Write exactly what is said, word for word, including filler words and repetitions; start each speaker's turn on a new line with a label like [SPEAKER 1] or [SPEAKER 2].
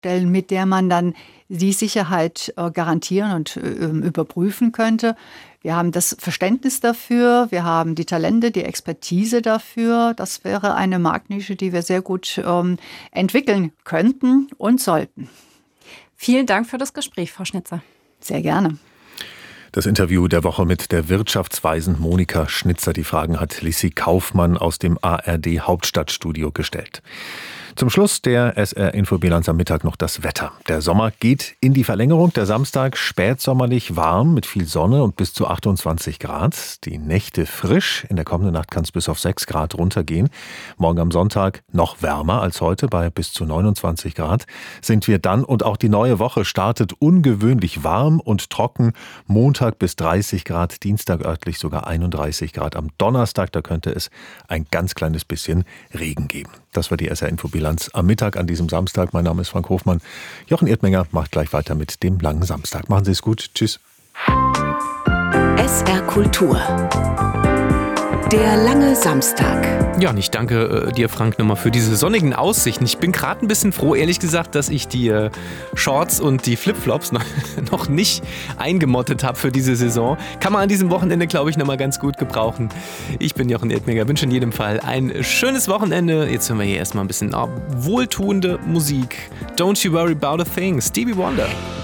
[SPEAKER 1] aufstellen, mit der man dann die Sicherheit äh, garantieren und äh, überprüfen könnte. Wir haben das Verständnis dafür, wir haben die Talente, die Expertise dafür. Das wäre eine Marktnische, die wir sehr gut ähm, entwickeln könnten und sollten.
[SPEAKER 2] Vielen Dank für das Gespräch, Frau Schnitzer.
[SPEAKER 1] Sehr gerne.
[SPEAKER 3] Das Interview der Woche mit der Wirtschaftsweisen Monika Schnitzer. Die Fragen hat Lissi Kaufmann aus dem A R D Hauptstadtstudio gestellt. Zum Schluss der S R-Infobilanz am Mittag noch das Wetter. Der Sommer geht in die Verlängerung. Der Samstag spätsommerlich warm mit viel Sonne und bis zu achtundzwanzig Grad. Die Nächte frisch. In der kommenden Nacht kann es bis auf sechs Grad runtergehen. Morgen am Sonntag noch wärmer als heute bei bis zu neunundzwanzig Grad. Sind wir dann und auch die neue Woche startet ungewöhnlich warm und trocken. Montag bis dreißig Grad, Dienstag örtlich sogar einunddreißig Grad. Am Donnerstag, da könnte es ein ganz kleines bisschen Regen geben. Das war die S R-Infobilanz am Mittag an diesem Samstag. Mein Name ist Frank Hofmann. Jochen Erdmenger macht gleich weiter mit dem langen Samstag. Machen Sie es gut. Tschüss.
[SPEAKER 4] S R Kultur. Der lange Samstag.
[SPEAKER 5] Ja, und ich danke äh, dir, Frank, nochmal für diese sonnigen Aussichten. Ich bin gerade ein bisschen froh, ehrlich gesagt, dass ich die äh, Shorts und die Flipflops noch, noch nicht eingemottet habe für diese Saison. Kann man an diesem Wochenende, glaube ich, nochmal ganz gut gebrauchen. Ich bin Jochen Erdmenger, wünsche in jedem Fall ein schönes Wochenende. Jetzt hören wir hier erstmal ein bisschen oh, wohltuende Musik. Don't you worry about a thing, Stevie Wonder.